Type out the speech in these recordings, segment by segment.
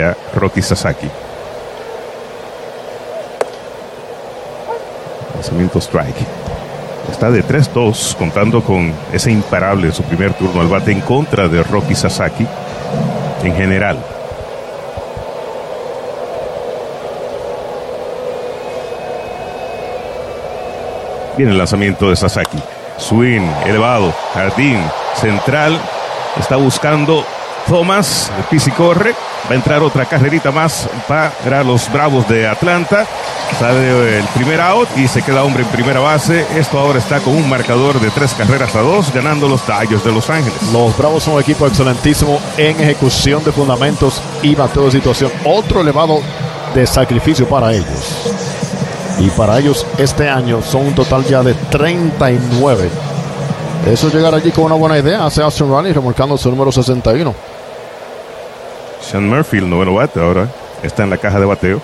para Roki Sasaki. Lanzamiento strike. Está de 3-2, contando con ese imparable en su primer turno al bate en contra de Roki Sasaki en general. Viene el lanzamiento de Sasaki. Swing, elevado, jardín, central. Está buscando Thomas. El pisa y corre. Va a entrar otra carrerita más para los Bravos de Atlanta. Sale el primer out y se queda hombre en primera base. Esto ahora está con un marcador de 3-2, ganando los Dodgers de Los Ángeles. Los Bravos son un equipo excelentísimo en ejecución de fundamentos y bateo de situación. Otro elevado de sacrificio para ellos. Y para ellos este año son un total ya de 39. Eso llegar allí con una buena idea hace Austin Riley remolcando su número 61. Sean Murphy, el noveno bate, ahora está en la caja de bateo.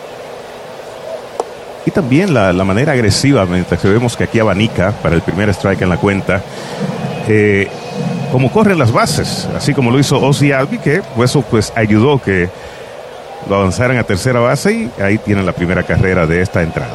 Y también la manera agresiva, mientras que vemos que aquí abanica para el primer strike en la cuenta. Como corren las bases, así como lo hizo Ozzie Albies, que eso pues ayudó que lo avanzaran a tercera base, y ahí tienen la primera carrera de esta entrada.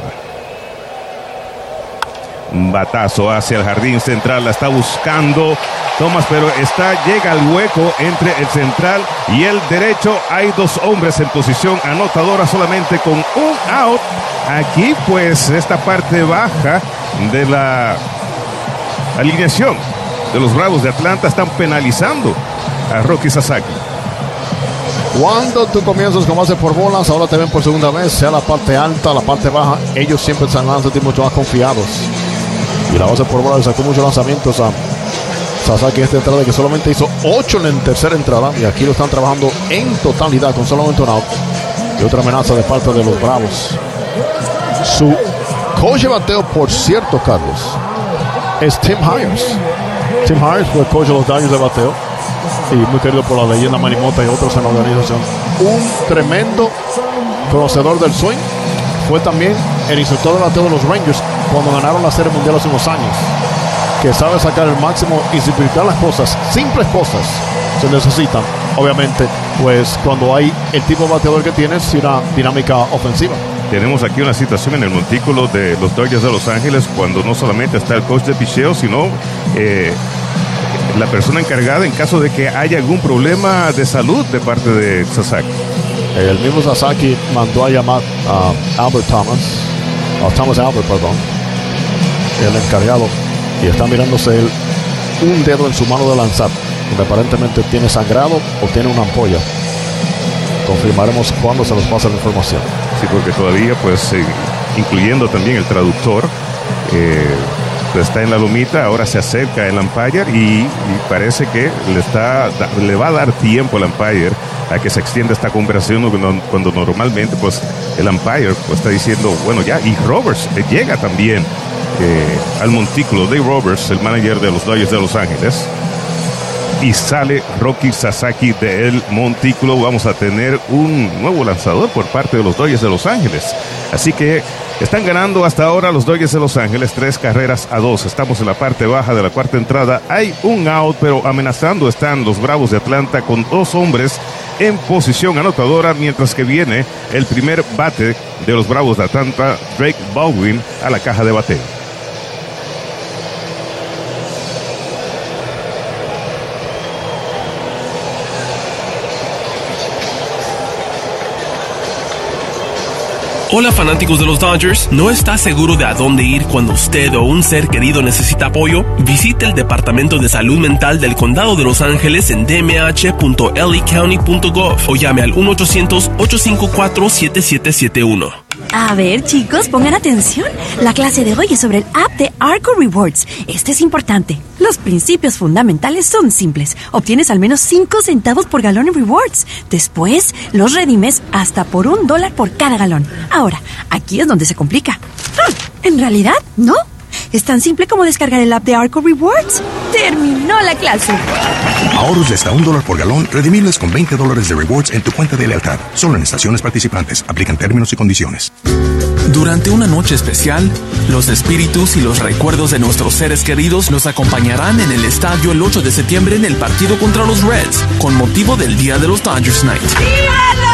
Un batazo hacia el jardín central, la está buscando Thomas, pero llega al hueco entre el central y el derecho. Hay dos hombres en posición anotadora solamente con un out. Aquí pues esta parte baja de la alineación de los Bravos de Atlanta están penalizando a Roki Sasaki. Cuando tú comienzas con base por bolas, ahora te ven por segunda vez, sea la parte alta, la parte baja, ellos siempre se han sentido mucho más confiados. Y la base por bolas sacó muchos lanzamientos a Sasaki en esta entrada, que solamente hizo 8 en la tercera entrada, y aquí lo están trabajando en totalidad con solamente un out. Y otra amenaza de parte de los Bravos. Su coach de bateo, por cierto, Carlos, es Tim Hires. Tim Hires fue coach de los Dodgers de bateo y muy querido por la leyenda Manny Mota y otros en la organización. Un tremendo conocedor del swing. Fue también el instructor de bateo de los Rangers cuando ganaron la Serie Mundial hace unos años. Que sabe sacar el máximo y simplificar las cosas, simples cosas, se necesitan. Obviamente, pues cuando hay el tipo de bateador que tienes y una dinámica ofensiva. Tenemos aquí una situación en el montículo de los Dodgers de Los Ángeles, cuando no solamente está el coach de picheo, sino la persona encargada en caso de que haya algún problema de salud de parte de Sasaki. El mismo Sasaki mandó a llamar a Thomas Albert, el encargado, y está mirándose un dedo en su mano de lanzar, donde aparentemente tiene sangrado o tiene una ampolla. Confirmaremos cuando se nos pase la información. Sí, porque todavía, pues, incluyendo también el traductor, está en la lomita, ahora se acerca el umpire y parece que le va a dar tiempo al umpire a que se extienda esta conversación, cuando normalmente pues el umpire pues está diciendo, bueno, ya, y Roberts llega también al montículo. Dave Roberts, el manager de los Dodgers de Los Ángeles, y sale Roki Sasaki del montículo. Vamos a tener un nuevo lanzador por parte de los Dodgers de Los Ángeles. Así que están ganando hasta ahora los Dodgers de Los Ángeles 3-2. Estamos en la parte baja de la cuarta entrada. Hay un out, pero amenazando están los Bravos de Atlanta con dos hombres en posición anotadora, mientras que viene el primer bate de los Bravos de Atlanta, Drake Baldwin, a la caja de bateo. Hola fanáticos de los Dodgers, ¿no está seguro de a dónde ir cuando usted o un ser querido necesita apoyo? Visite el Departamento de Salud Mental del Condado de Los Ángeles en dmh.lacounty.gov o llame al 1-800-854-7771. A ver, chicos, pongan atención. La clase de hoy es sobre el app de Arco Rewards. Este es importante. Los principios fundamentales son simples. Obtienes al menos 5 centavos por galón en rewards. Después, los redimes hasta por $1 por cada galón. Ahora, aquí es donde se complica. En realidad, no. Es tan simple como descargar el app de Arco Rewards. ¡Terminó la clase! Ahorros de hasta $1 por galón, redimibles con $20 de rewards en tu cuenta de lealtad. Solo en estaciones participantes. Aplican términos y condiciones. Durante una noche especial, los espíritus y los recuerdos de nuestros seres queridos nos acompañarán en el estadio el 8 de septiembre en el partido contra los Reds, con motivo del Día de los Dodgers Night.